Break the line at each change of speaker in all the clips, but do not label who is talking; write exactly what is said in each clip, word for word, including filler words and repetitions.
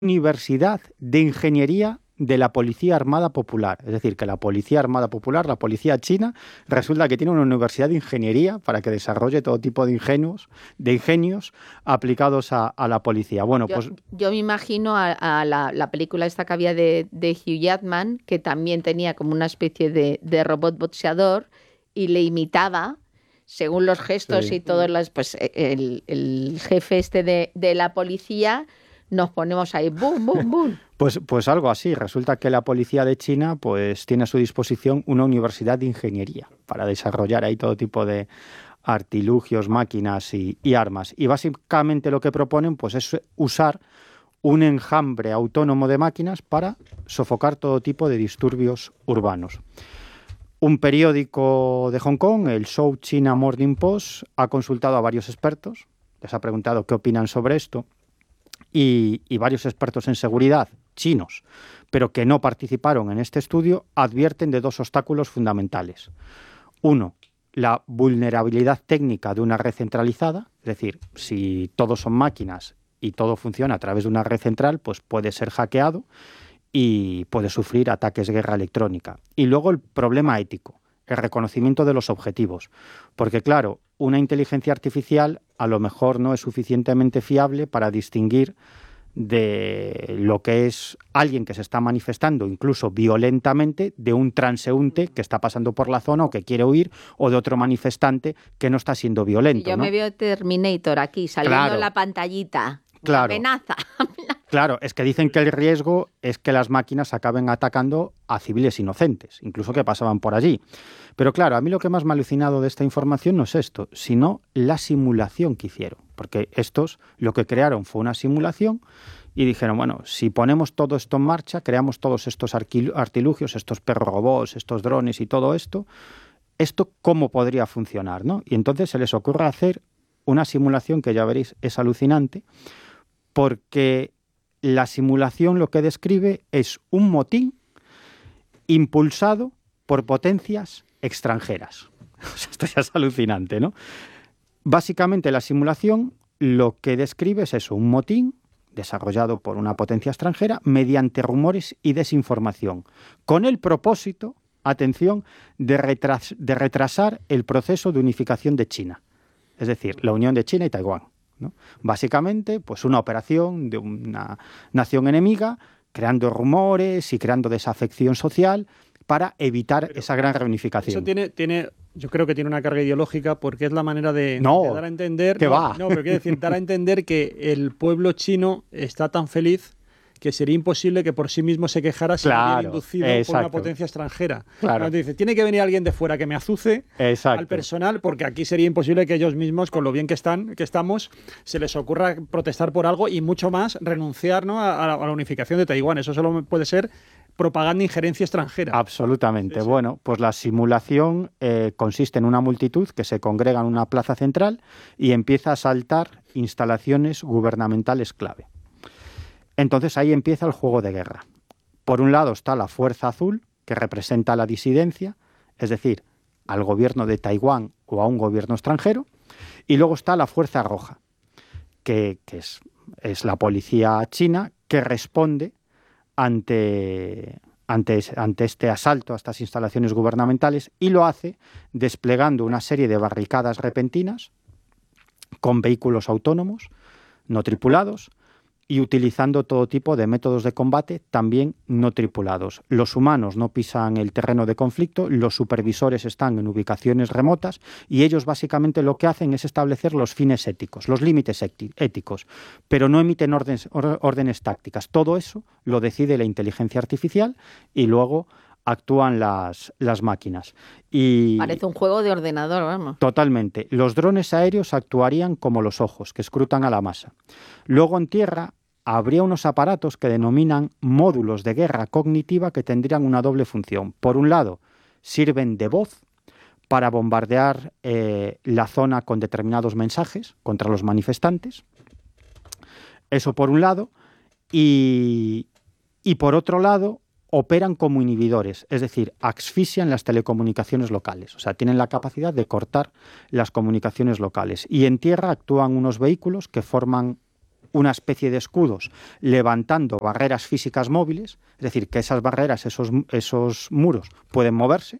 Universidad de Ingeniería de la Policía Armada Popular. Es decir, que la Policía Armada Popular, la policía china, resulta que tiene una universidad de ingeniería para que desarrolle todo tipo de ingenios, de ingenios aplicados a, a la policía. Bueno,
yo,
pues
yo me imagino a, a la, la película esta que había de, de Hugh Jackman, que también tenía como una especie de, de robot boxeador y le imitaba según los gestos
sí.
y todas las, pues el, el jefe este de, de la policía, nos ponemos ahí, boom, boom, boom.
Pues, pues algo así. Resulta que la policía de China pues tiene a su disposición una universidad de ingeniería para desarrollar ahí todo tipo de artilugios, máquinas y, y armas. Y básicamente lo que proponen pues es usar un enjambre autónomo de máquinas para sofocar todo tipo de disturbios urbanos. Un periódico de Hong Kong, el South China Morning Post, ha consultado a varios expertos, les ha preguntado qué opinan sobre esto, y, y varios expertos en seguridad chinos, pero que no participaron en este estudio, advierten de dos obstáculos fundamentales. Uno, la vulnerabilidad técnica de una red centralizada, es decir, si todos son máquinas y todo funciona a través de una red central, pues puede ser hackeado y puede sufrir ataques de guerra electrónica. Y luego el problema ético, el reconocimiento de los objetivos. Porque claro, una inteligencia artificial a lo mejor no es suficientemente fiable para distinguir de lo que es alguien que se está manifestando, incluso violentamente, de un transeúnte que está pasando por la zona o que quiere huir, o de otro manifestante que no está siendo violento.
Yo
¿no?
me veo Terminator aquí, saliendo
claro,
en la pantallita.
Claro.
Amenaza.
Claro, es que dicen que el riesgo es que las máquinas acaben atacando a civiles inocentes, incluso que pasaban por allí. Pero claro, a mí lo que más me ha alucinado de esta información no es esto, sino la simulación que hicieron. Porque estos lo que crearon fue una simulación y dijeron, bueno, si ponemos todo esto en marcha, creamos todos estos artilugios, estos perros robots, estos drones y todo esto, ¿esto cómo podría funcionar, ¿no? Y entonces se les ocurre hacer una simulación que ya veréis es alucinante, porque la simulación lo que describe es un motín impulsado por potencias extranjeras. Esto ya es alucinante, ¿no? Básicamente la simulación lo que describe es eso, un motín desarrollado por una potencia extranjera mediante rumores y desinformación, con el propósito, atención, de, retras- de retrasar el proceso de unificación de China, es decir, la unión de China y Taiwán, ¿no? Básicamente, pues una operación de una nación enemiga, creando rumores y creando desafección social para evitar Pero esa gran reunificación.
Eso tiene, tiene, yo creo que tiene una carga ideológica porque es la manera de,
no,
de dar a entender...
¿qué
no,
va?
No, pero quiero decir, dar a entender que el pueblo chino está tan feliz que sería imposible que por sí mismo se quejara si
claro,
hubiera inducido
exacto.
por una potencia extranjera.
Claro.
Entonces dice, tiene que venir alguien de fuera que me azuce
exacto.
al personal, porque aquí sería imposible que ellos mismos, con lo bien que están, que estamos, se les ocurra protestar por algo y mucho más renunciar, ¿no? a, a la unificación de Taiwán. Eso solo puede ser propaganda e injerencia extranjera.
Absolutamente.
Sí, sí.
Bueno, pues la simulación eh, consiste en una multitud que se congrega en una plaza central y empieza a asaltar instalaciones gubernamentales clave. Entonces ahí empieza el juego de guerra. Por un lado está la Fuerza Azul, que representa a la disidencia, es decir, al gobierno de Taiwán o a un gobierno extranjero, y luego está la Fuerza Roja, que, que es, es la policía china que responde ante, ante, ante este asalto a estas instalaciones gubernamentales y lo hace desplegando una serie de barricadas repentinas con vehículos autónomos, no tripulados, y utilizando todo tipo de métodos de combate también no tripulados. Los humanos no pisan el terreno de conflicto, los supervisores están en ubicaciones remotas y ellos básicamente lo que hacen es establecer los fines éticos, los límites éticos, pero no emiten órdenes, órdenes tácticas. Todo eso lo decide la inteligencia artificial y luego actúan las, las máquinas. Y
parece un juego de ordenador, vamos.
Totalmente. Los drones aéreos actuarían como los ojos, que escrutan a la masa. Luego en tierra habría unos aparatos que denominan módulos de guerra cognitiva que tendrían una doble función. Por un lado, sirven de voz para bombardear eh, la zona con determinados mensajes contra los manifestantes. Eso por un lado. Y, y por otro lado, operan como inhibidores, es decir, asfixian las telecomunicaciones locales. O sea, tienen la capacidad de cortar las comunicaciones locales. Y en tierra actúan unos vehículos que forman una especie de escudos levantando barreras físicas móviles, es decir, que esas barreras, esos, esos muros pueden moverse,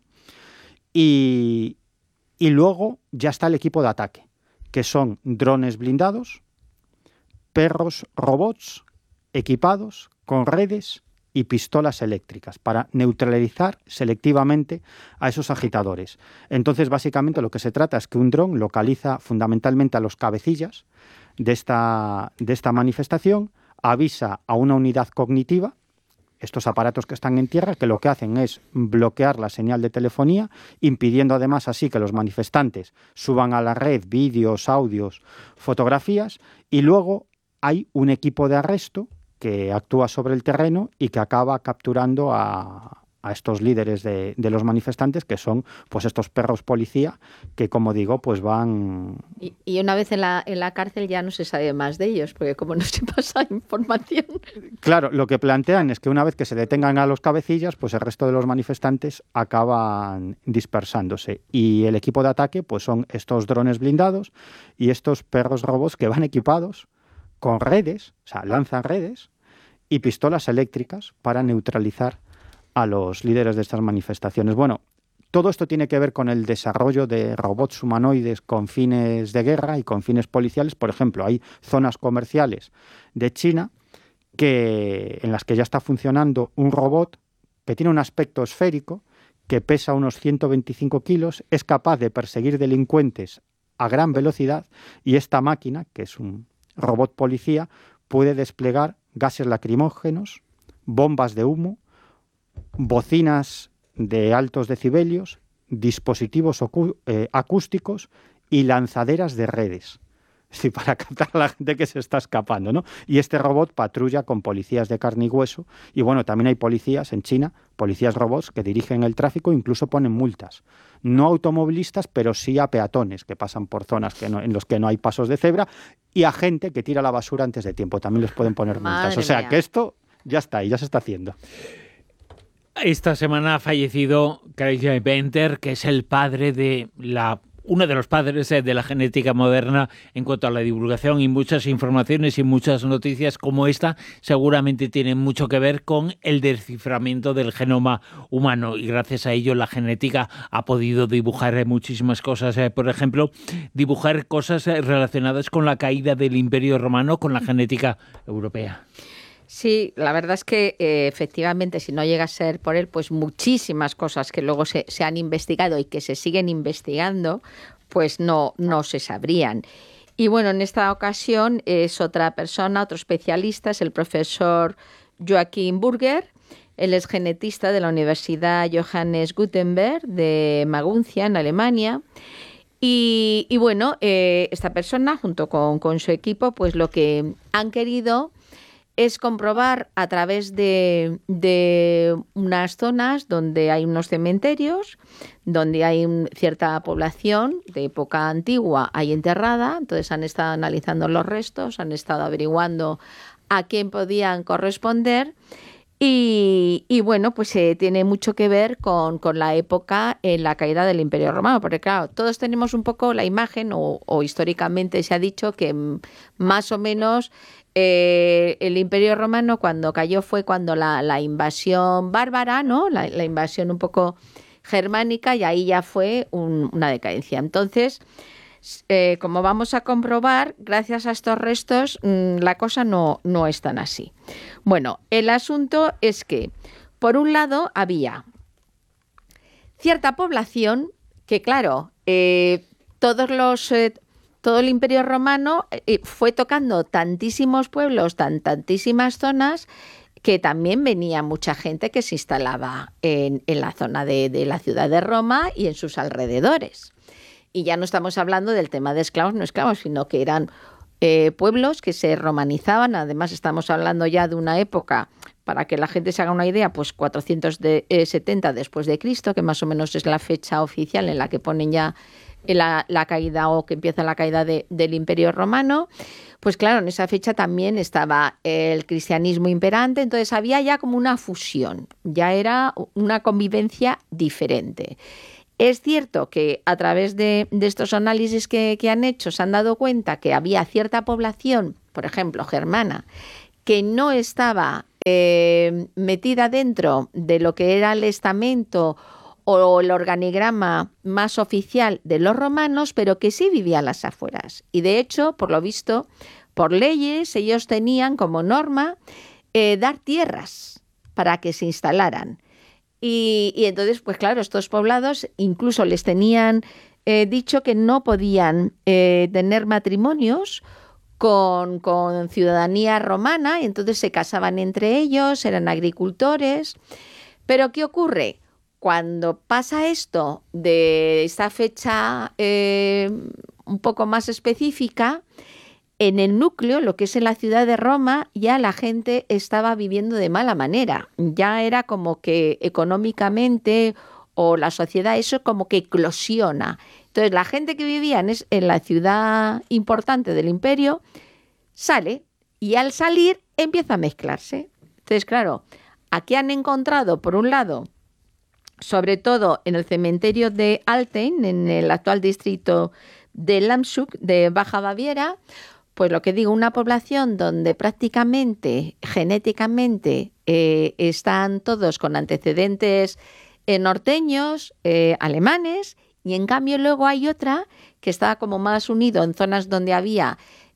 y, y luego ya está el equipo de ataque, que son drones blindados, perros robots equipados con redes y pistolas eléctricas para neutralizar selectivamente a esos agitadores. Entonces, básicamente, lo que se trata es que un dron localiza fundamentalmente a los cabecillas de esta, de esta manifestación, avisa a una unidad cognitiva, estos aparatos que están en tierra, que lo que hacen es bloquear la señal de telefonía, impidiendo además así que los manifestantes suban a la red vídeos, audios, fotografías, y luego hay un equipo de arresto que actúa sobre el terreno y que acaba capturando a, a estos líderes de, de los manifestantes, que son pues estos perros policía, que como digo, pues van...
Y, y una vez en la, en la cárcel ya no se sabe más de ellos, porque como no se pasa información...
Claro, lo que plantean es que una vez que se detengan a los cabecillas, pues el resto de los manifestantes acaban dispersándose. Y el equipo de ataque pues son estos drones blindados y estos perros robots que van equipados con redes, o sea, lanzan redes y pistolas eléctricas para neutralizar a los líderes de estas manifestaciones. Bueno, todo esto tiene que ver con el desarrollo de robots humanoides con fines de guerra y con fines policiales. Por ejemplo, hay zonas comerciales de China que, en las que ya está funcionando un robot que tiene un aspecto esférico, que pesa unos ciento veinticinco kilos, es capaz de perseguir delincuentes a gran velocidad, y esta máquina, que es un robot policía, puede desplegar gases lacrimógenos, bombas de humo, bocinas de altos decibelios, dispositivos eh, acústicos y lanzaderas de redes. Es decir, para captar a la gente que se está escapando, ¿no? Y este robot patrulla con policías de carne y hueso. Y bueno, también hay policías en China, policías robots que dirigen el tráfico, incluso ponen multas. No a automovilistas, pero sí a peatones que pasan por zonas que no, en las que no hay pasos de cebra, y a gente que tira la basura antes de tiempo. También les pueden poner multas.
Madre
O sea
mía.
que esto ya está ahí, ya se está haciendo.
Esta semana ha fallecido Craig Venter, que es el padre de la uno de los padres de la genética moderna en cuanto a la divulgación, y muchas informaciones y muchas noticias como esta seguramente tienen mucho que ver con el desciframiento del genoma humano, y gracias a ello la genética ha podido dibujar muchísimas cosas. Por ejemplo, dibujar cosas relacionadas con la caída del Imperio Romano con la genética europea.
Sí, la verdad es que eh, efectivamente, si no llega a ser por él, pues muchísimas cosas que luego se, se han investigado y que se siguen investigando, pues no, no se sabrían. Y bueno, en esta ocasión es otra persona, otro especialista, es el profesor Joachim Burger. Él es genetista de la Universidad Johannes Gutenberg de Maguncia, en Alemania. Y, y bueno, eh, esta persona, junto con, con su equipo, pues lo que han querido es comprobar a través de, de unas zonas donde hay unos cementerios, donde hay un, cierta población de época antigua ahí enterrada. Entonces han estado analizando los restos, han estado averiguando a quién podían corresponder. Y, y bueno, pues eh, tiene mucho que ver con, con la época en la caída del Imperio Romano, porque claro, todos tenemos un poco la imagen, o, o históricamente se ha dicho que m- más o menos eh, el Imperio Romano cuando cayó fue cuando la, la invasión bárbara, ¿no? La, la invasión un poco germánica, y ahí ya fue un, una decadencia. Entonces, Eh, como vamos a comprobar, gracias a estos restos, mmm, la cosa no, no es tan así. Bueno, el asunto es que, por un lado, había cierta población que, claro, eh, todos los, eh, todo el Imperio Romano eh, fue tocando tantísimos pueblos, tan, tantísimas zonas, que también venía mucha gente que se instalaba en, en la zona de, de la ciudad de Roma y en sus alrededores. Y ya no estamos hablando del tema de esclavos, no esclavos, sino que eran eh, pueblos que se romanizaban. Además, estamos hablando ya de una época, para que la gente se haga una idea, pues cuatrocientos setenta después de Cristo, que más o menos es la fecha oficial en la que ponen ya la, la caída, o que empieza la caída de, del Imperio Romano. Pues claro, en esa fecha también estaba el cristianismo imperante, entonces había ya como una fusión, ya era una convivencia diferente. Es cierto que a través de, de estos análisis que, que han hecho se han dado cuenta que había cierta población por ejemplo, germana, que no estaba eh, metida dentro de lo que era el estamento o el organigrama más oficial de los romanos, pero que sí vivía a las afueras. Y de hecho, por lo visto, por leyes, ellos tenían como norma eh, dar tierras para que se instalaran. Y, y entonces, pues claro, estos poblados incluso les tenían eh, dicho que no podían eh, tener matrimonios con, con ciudadanía romana, y entonces se casaban entre ellos, eran agricultores. Pero ¿qué ocurre? Cuando pasa esto de esta fecha eh, un poco más específica, en el núcleo, lo que es en la ciudad de Roma, ya la gente estaba viviendo de mala manera. Ya era como que económicamente o la sociedad, eso como que eclosiona. Entonces la gente que vivía en, en la ciudad importante del imperio sale y al salir empieza a mezclarse. Entonces, claro, aquí han encontrado, por un lado, sobre todo en el cementerio de Alten, en el actual distrito de Landshut, de Baja Baviera, pues lo que digo, una población donde prácticamente, genéticamente, eh, están todos con antecedentes eh, norteños, eh, alemanes, y en cambio luego hay otra que estaba como más unido en zonas donde había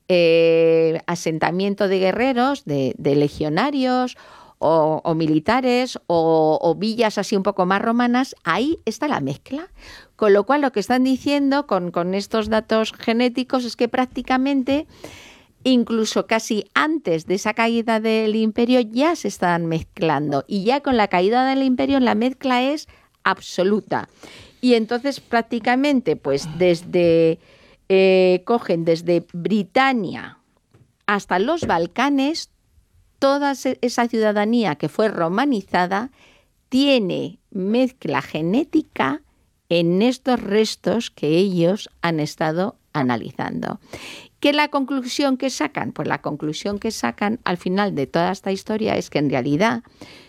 eh, asentamiento de guerreros, de, de legionarios, O, o militares o, o villas así un poco más romanas. Ahí está la mezcla. Con lo cual lo que están diciendo con, con estos datos genéticos es que prácticamente, incluso casi antes de esa caída del imperio, ya se están mezclando. Y ya con la caída del imperio la mezcla es absoluta. Y entonces prácticamente pues desde eh, cogen desde Britania hasta los Balcanes, toda esa ciudadanía que fue romanizada tiene mezcla genética en estos restos que ellos han estado analizando. ¿Qué es la conclusión que sacan? Pues la conclusión que sacan al final de toda esta historia es que en realidad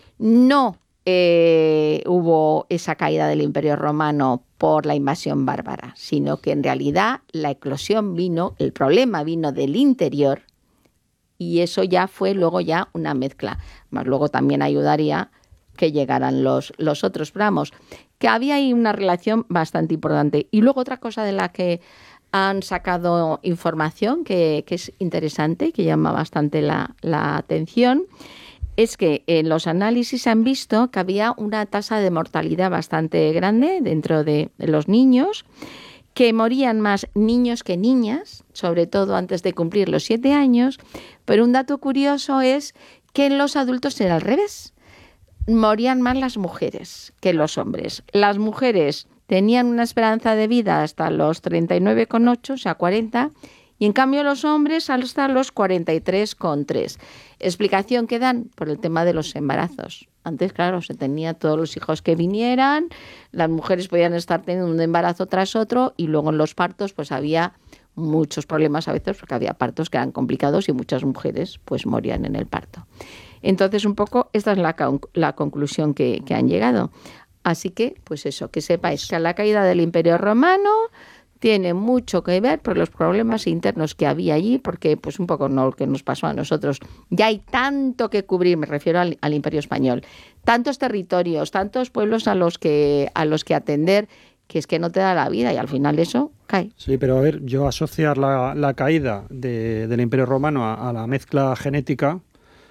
no eh, hubo esa caída del Imperio Romano por la invasión bárbara, sino que en realidad la eclosión vino, el problema vino del interior. Y eso ya fue luego ya una mezcla. Más luego también ayudaría que llegaran los, los otros bramos. Que había ahí una relación bastante importante. Y luego otra cosa de la que han sacado información que, que es interesante, que llama bastante la, la atención, es que en los análisis han visto que había una tasa de mortalidad bastante grande dentro de, de los niños, que morían más niños que niñas, sobre todo antes de cumplir los siete años, pero un dato curioso es que en los adultos era al revés. Morían más las mujeres que los hombres. Las mujeres tenían una esperanza de vida hasta los treinta y nueve coma ocho, o sea, cuarenta, y en cambio los hombres hasta los cuarenta y tres coma tres. Explicación que dan por el tema de los embarazos. Antes, claro, se tenía todos los hijos que vinieran, las mujeres podían estar teniendo un embarazo tras otro y luego en los partos pues había muchos problemas a veces porque había partos que eran complicados y muchas mujeres pues morían en el parto. Entonces, un poco esta es la, la conclusión que, que han llegado. Así que, pues eso, que sepáis que a la caída del Imperio Romano tiene mucho que ver por los problemas internos que había allí, porque pues un poco no lo que nos pasó a nosotros. Ya hay tanto que cubrir, me refiero al, al Imperio Español, tantos territorios, tantos pueblos a los que a los que atender, que es que no te da la vida y al final eso cae.
Sí, pero a ver, yo asociar la, la caída de, del Imperio Romano a, a la mezcla genética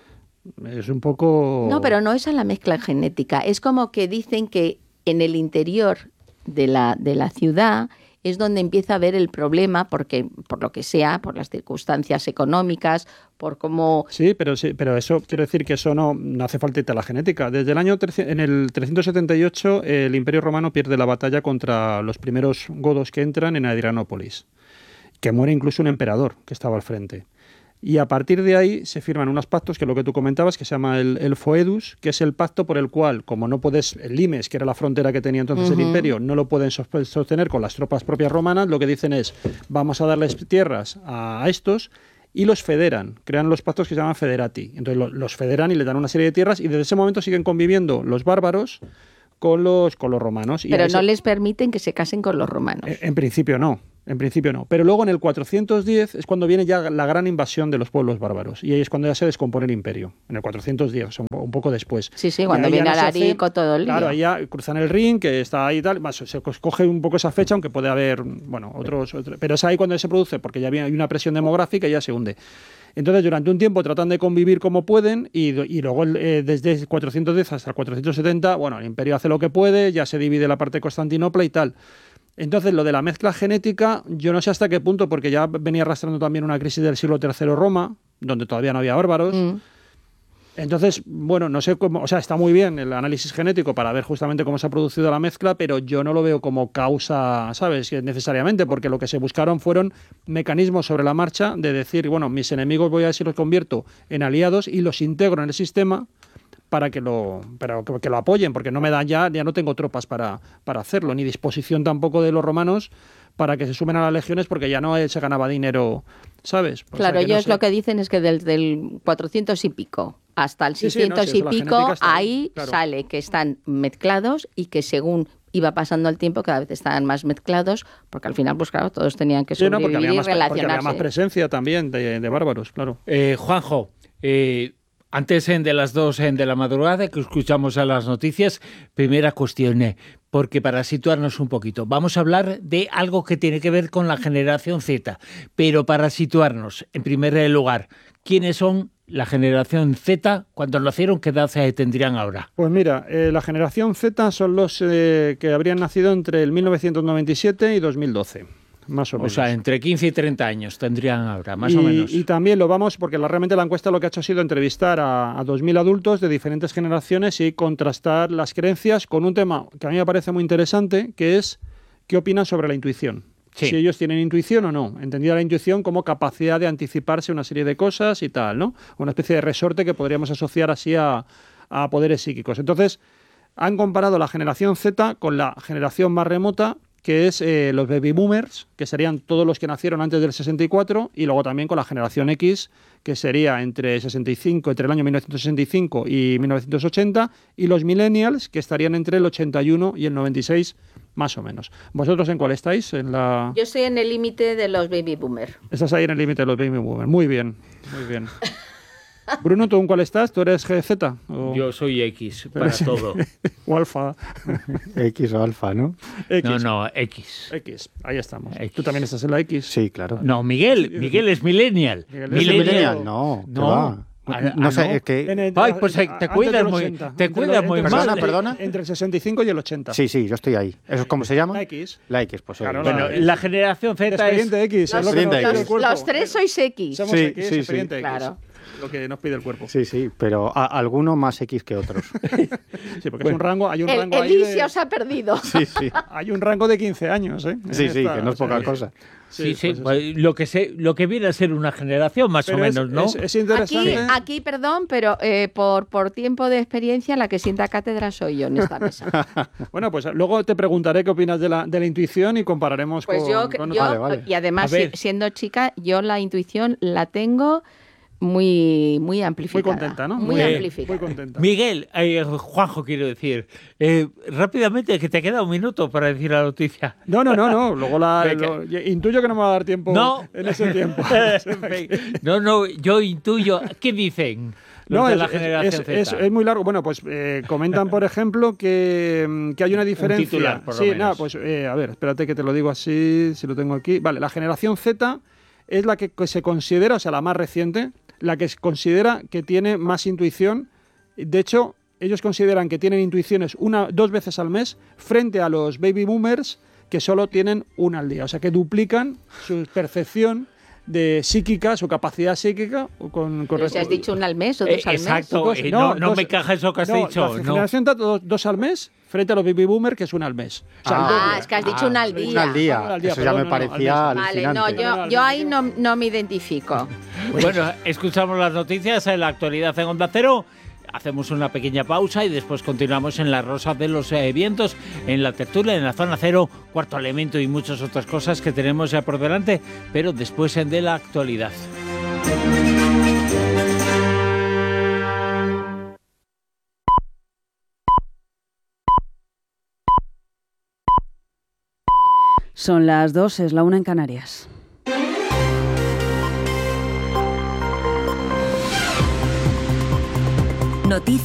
es un poco...
No, pero no es a la mezcla genética, es como que dicen que en el interior de la, de la ciudad es donde empieza a ver el problema, porque por lo que sea, por las circunstancias económicas, por cómo...
Sí, pero sí, pero eso quiero decir que eso no, no hace falta irte a la genética. Desde el año en el trescientos setenta y ocho el Imperio Romano pierde la batalla contra los primeros godos que entran en Adrianópolis, que muere incluso un emperador que estaba al frente. Y a partir de ahí se firman unos pactos, que es lo que tú comentabas, que se llama el, el Foedus, que es el pacto por el cual, como no puedes, el Limes, que era la frontera que tenía entonces uh-huh. el imperio, no lo pueden sostener con las tropas propias romanas, lo que dicen es, vamos a darles tierras a estos y los federan, crean los pactos que se llaman federati. Entonces los, los federan y le dan una serie de tierras y desde ese momento siguen conviviendo los bárbaros con los, con los romanos.
Pero
y
no
se,
les permiten que se casen con los romanos.
En, en principio no. En principio no. Pero luego en el cuatrocientos diez es cuando viene ya la gran invasión de los pueblos bárbaros. Y ahí es cuando ya se descompone el imperio. En el cuatrocientos diez, o sea, un, un poco después.
Sí, sí, cuando viene Alarico, todo el lío.
Claro, ahí ya cruzan el Rin, que está ahí y tal. Más, se coge un poco esa fecha, aunque puede haber, bueno, otros... otros pero es ahí cuando se produce, porque ya hay una presión demográfica y ya se hunde. Entonces, durante un tiempo tratan de convivir como pueden y, y luego eh, desde el cuatrocientos diez hasta el cuatrocientos setenta, bueno, el imperio hace lo que puede, ya se divide la parte de Constantinopla y tal. Entonces, lo de la mezcla genética, yo no sé hasta qué punto, porque ya venía arrastrando también una crisis del siglo tercero Roma, donde todavía no había bárbaros. Mm. Entonces, bueno, no sé cómo, o sea, está muy bien el análisis genético para ver justamente cómo se ha producido la mezcla, pero yo no lo veo como causa, ¿sabes? Necesariamente, porque lo que se buscaron fueron mecanismos sobre la marcha de decir, bueno, mis enemigos voy a ver si los convierto en aliados y los integro en el sistema para que lo, para que, que lo apoyen, porque no me dan ya, ya no tengo tropas para, para hacerlo, ni disposición tampoco de los romanos para que se sumen a las legiones, porque ya no se ganaba dinero, ¿sabes?
Pues claro, ellos no sé. Lo que dicen es que desde el cuatrocientos y pico hasta el seiscientos sí, sí, no, si y pico, ahí claro. Sale que están mezclados y que según iba pasando el tiempo cada vez estaban más mezclados, porque al final, pues claro, todos tenían que sobrevivir sí, no, porque había más, y relacionarse.
Porque había más presencia también de, de bárbaros, claro.
Eh, Juanjo, eh, antes de las dos de la madrugada que escuchamos a las noticias, primera cuestión, porque para situarnos un poquito, vamos a hablar de algo que tiene que ver con la generación Z, pero para situarnos, en primer lugar, ¿quiénes son la generación Z? Cuando nacieron, ¿qué edad tendrían ahora?
Pues mira, eh, la generación Z son los eh, que habrían nacido entre el mil novecientos noventa y siete y dos mil doce. Más o menos.
O sea, entre quince y treinta años tendrían ahora, más
y,
o menos.
Y también lo vamos, porque la, realmente la encuesta lo que ha hecho ha sido entrevistar a, a dos mil adultos de diferentes generaciones y contrastar las creencias con un tema que a mí me parece muy interesante, que es qué opinan sobre la intuición. Sí. Si ellos tienen intuición o no. Entendida la intuición como capacidad de anticiparse una serie de cosas y tal, ¿no? Una especie de resorte que podríamos asociar así a, a poderes psíquicos. Entonces, han comparado la generación Z con la generación más remota, que es eh, los baby boomers, que serían todos los que nacieron antes del sesenta y cuatro, y luego también con la generación X, que sería entre sesenta y cinco, entre el año mil novecientos sesenta y cinco y mil novecientos ochenta, y los millennials, que estarían entre el ochenta y uno y el noventa y seis, más o menos. ¿Vosotros en cuál estáis? En la...
Yo estoy en el límite de los baby boomers.
Estás ahí en el límite de los baby boomers. Muy bien, muy bien. Bruno, ¿tú en cuál estás? ¿Tú eres G Z?
¿O? Yo soy X, para todo.
O alfa.
X o alfa, ¿no?
X. No, no, X.
X, ahí estamos.
X.
¿Tú también estás en la X?
Sí, claro.
No, Miguel, Miguel es millennial.
Miguel es millennial. millennial. No,
no.
Va.
Ah,
no sé,
no.
es que...
En el,
Ay, pues te cuidas muy, te cuidas muy mal.
Perdona, perdona.
Entre el sesenta y cinco y el ochenta.
Sí, sí, yo estoy ahí. ¿Eso es cómo se llama?
La X.
La X, pues
claro,
bueno, la, la generación Z
expediente
es...
X.
Los,
es lo que nos
X.
pide el cuerpo.
Los tres sois X.
Somos
sí,
X,
sí,
expediente
sí.
X.
Claro.
Lo que nos pide el cuerpo.
Sí, sí, pero a, algunos más X que otros.
Sí, porque bueno, es un rango, hay un
el,
rango
el
ahí
I se
de...
os ha perdido.
Sí, sí.
Hay un rango de quince años, ¿eh?
Sí, sí,
Esta,
que no es poca
o sea,
cosa.
Sí, sí,
sí,
pues lo que se, lo que viene a ser una generación más
pero
o menos,
es,
¿no?
Es, es interesante.
Aquí, aquí, perdón, pero eh, por, por tiempo de experiencia la que sienta cátedra soy yo en esta mesa.
Bueno, pues luego te preguntaré qué opinas de la, de la intuición y compararemos
pues
con...
yo,
con
yo
vale, vale.
Y además, siendo chica, yo la intuición la tengo muy, muy amplificada.
Muy contenta, ¿no?
Muy,
muy
amplificada.
Muy contenta.
Miguel, eh, Juanjo quiero decir, eh, rápidamente, que te queda un minuto para decir la noticia.
No, no, no, no. Luego la, lo, intuyo que no me va a dar tiempo
no.
en ese tiempo.
no, no, yo intuyo. ¿Qué dicen? Los
no,
de
es,
la generación
es,
Z.
Es, es muy largo. Bueno, pues eh, comentan, por ejemplo, que, que hay una diferencia.
Un titular, por lo
sí,
menos.
nada, pues eh, a ver, espérate que te lo digo así, si lo tengo aquí. Vale, la generación Z es la que se considera, o sea, la más reciente, la que se considera que tiene más intuición. De hecho, ellos consideran que tienen intuiciones una, dos veces al mes frente a los baby boomers que solo tienen una al día. O sea, que duplican su percepción de psíquica, su capacidad psíquica con, con
Pero si has dicho una al mes o dos
eh,
al
exacto,
mes.
Eh, no, no, no dos, me encaja eso que has
no,
dicho.
La
no.
generación Z, dos, dos al mes frente a los baby boomers, que es una al mes. O sea,
ah, es que has dicho
ah,
una al día.
Una al día.
Una al día,
Eso
perdón,
ya me
no,
parecía
no,
alucinante.
Vale, no, yo, yo ahí no, no me identifico.
Bueno, escuchamos las noticias en la actualidad en Onda Cero. Hacemos una pequeña pausa y después continuamos en la Rosa de los eh, Vientos, en la tertulia, en la Zona Cero, Cuarto Elemento y muchas otras cosas que tenemos ya por delante, pero después en de la actualidad.
Son las dos, es la una en Canarias.
Noticias.